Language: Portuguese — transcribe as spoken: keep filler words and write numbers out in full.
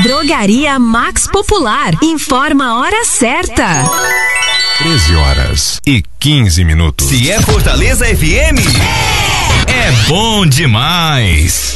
Drogaria Max Popular. Informa a hora certa. treze horas e quinze minutos. Se é Fortaleza F M, é, é bom demais.